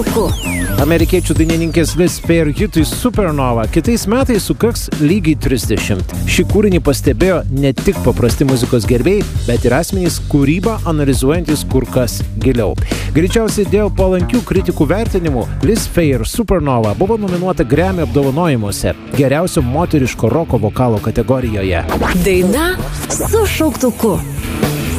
Amerikiečių dainininkės Liz Phair hitui Supernova kitais metais sukaks lygiai 30. Šį kūrinį pastebėjo ne tik paprasti muzikos gerbėjai, bet ir asmenys kūrybą analizuojantis kur kas giliau. Greičiausiai dėl palankių kritikų vertinimų Liz Phair Supernova buvo nominuota Grammy apdovanojimuose geriausio moteriško roko vokalo kategorijoje. Daina su šauktuku.